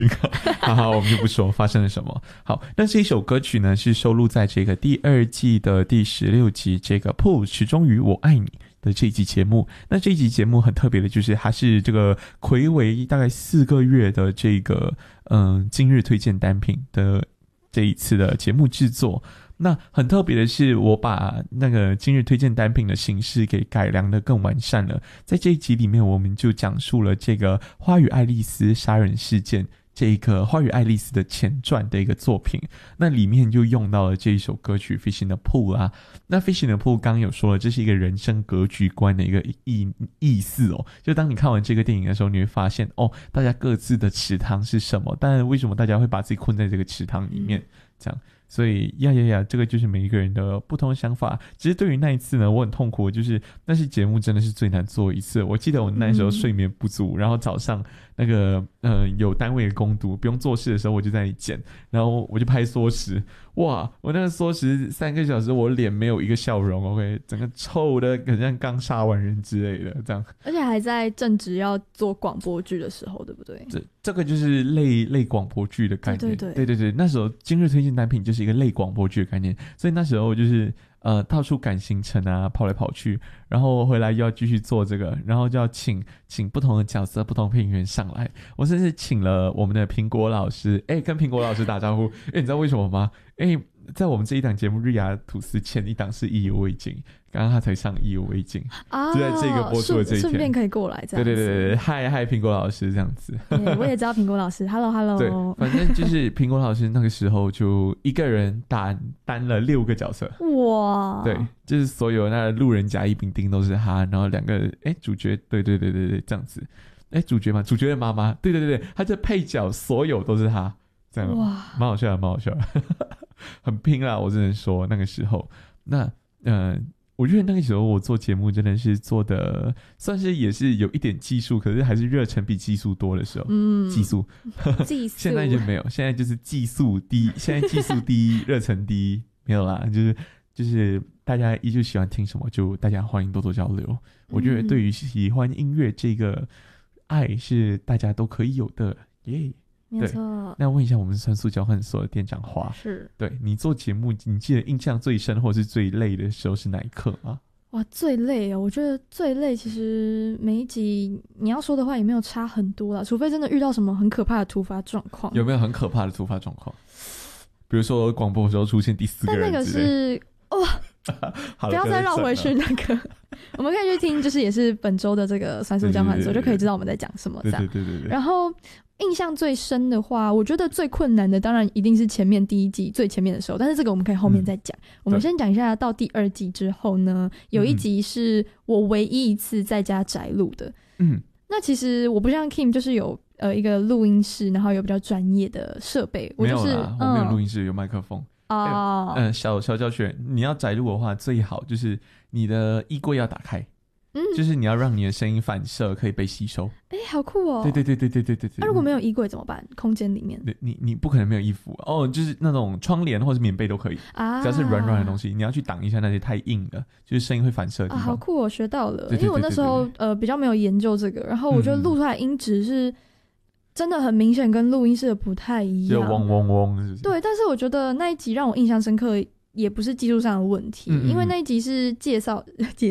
好好，我们就不说发生了什么。好，那这一首歌曲呢是收录在这个第2季的第16集这个 Pooh 始终于我爱你的这一集节目。那这一集节目很特别的就是它是这个睽违大概4个月的这个今日推荐单品的这一次的节目制作。那很特别的是我把那个今日推荐单品的形式给改良的更完善了。在这一集里面我们就讲述了这个花与爱丽丝杀人事件，这个花与爱丽丝的前传的一个作品。那里面就用到了这一首歌曲 Fish in the Pool 啊。那 Fish in the Pool 刚刚有说了，这是一个人生格局观的一个意思哦。就当你看完这个电影的时候，你会发现大家各自的池塘是什么，但为什么大家会把自己困在这个池塘里面这样。所以这个就是每一个人的不同的想法。其实对于那一次呢，我很痛苦，就是那些节目真的是最难做一次。我记得我那时候睡眠不足，然后早上那个有单位的工读不用做事的时候，我就在那里剪，然后我就拍缩时，哇，我那个缩时3个小时，我脸没有一个笑容 ，OK， 整个臭的很像刚杀完人之类的这样。 而且还在正值要做广播剧的时候，对不对？ 这个就是类广播剧的概念。对，那时候今日推荐单品就是一个类广播剧的概念，所以那时候就是到处赶行程啊，跑来跑去，然后回来又要继续做这个，然后就要请不同的角色、不同配音员上来。我甚至请了我们的苹果老师，跟苹果老师打招呼。你知道为什么吗？在我们这一档节目《日牙吐司》前一档是意犹未尽，刚刚他才上意犹未尽就在这个播出的这一天， 顺便可以过来这样子。 对，嗨苹果老师这样子。 我也知道苹果老师 ，Hello。 对，反正就是苹果老师那个时候就一个人担了6个角色。 哇！ 对，就是所有那路人甲乙丙丁都是他，然后2个主角，对这样子。主角嘛，主角的妈妈，对，他的配角所有都是他，这样哇，蛮好笑的。很拼啦，我只能说那个时候。那我觉得那个时候我做节目真的是做的算是也是有一点技术，可是还是热忱比技术多的时候。技术现在就没有，现在就是技术第一，现在技术第一，热忱第一，没有啦，就是大家依旧喜欢听什么，就大家欢迎多多交流。我觉得对于喜欢音乐这个爱是大家都可以有的耶。 没错。 那问一下我们酸素交换所的店长花， 是对你做节目，你记得印象最深或是最累的时候是哪一刻啊？ 哇，最累我觉得最累其实每一集你要说的话也没有差很多啦，除非真的遇到什么很可怕的突发状况。 有没有很可怕的突发状况？比如说广播的时候出现第4个人之类， 但那个是不要再绕回去那个我们可以去听，就是也是本周的这个酸素交换所，就可以知道我们在讲什么这样。 对。 然后印象最深的话，我觉得最困难的当然一定是前面第1季最前面的时候，但是这个我们可以后面再讲。我们先讲一下到第2季之后呢，有一集是我唯一一次在家宅录的。那其实我不像 Kim 就是有一个录音室，然后有比较专业的设备。我就是没有啦，我没有录音室，有麦克风。小教学，你要宅录的话，最好就是你的衣柜要打开。就是你要让你的声音反射可以被吸收。 好酷哦。 对。 那如果没有衣柜怎么办？空间里面你不可能没有衣服就是那种窗帘或是棉被都可以只要是软的东西，你要去挡一下那些太硬的，就是声音会反射的地方。 好酷哦，学到了。因为我那时候比较没有研究这个，然后我觉得录出来音质是真的很明显跟录音室的不太一样， 就嗡嗡嗡是不是？ 对，但是我觉得那一集让我印象深刻也不是技术上的问题，因为那一集是介绍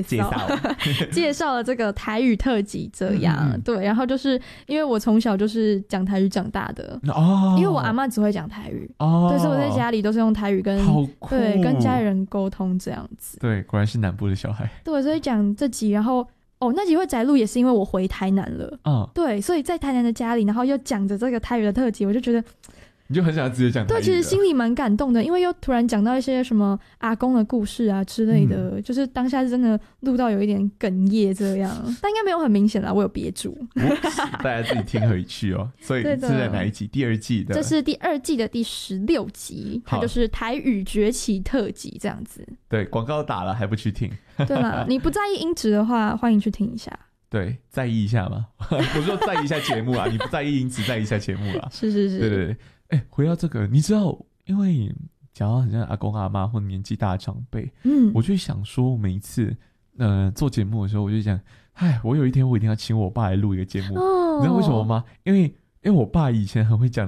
了这个台语特辑这样。对，然后就是因为我从小就是讲台语长大的因为我阿嬷只会讲台语对，所以我在家里都是用台语跟家里人沟通这样子。 对，果然是南部的小孩。 对，所以讲这集，然后那集会宅录也是因为我回台南了对，所以在台南的家里，然后又讲着这个台语的特辑，我就觉得你就很想直接讲台语。 对，其实心里蛮感动的，因为又突然讲到一些什么阿公的故事啊之类的，就是当下是真的录到有一点哽咽这样，但应该没有很明显啦，我有憋住大家自己听回去所以是在哪一集？第2季的， 这是第2季的第16集，它就是台语崛起特辑这样子。 对，广告打了还不去听对啦，你不在意音质的话欢迎去听一下。 对，在意一下嘛我说在意一下节目你不在意音质在意一下节目是对。回到这个，你知道，因为讲到很像阿公阿妈或年纪大的长辈，我就想说，每一次做节目的时候，我就想，我有一天我一定要请我爸来录一个节目。你知道为什么吗？因为因为我爸以前很会讲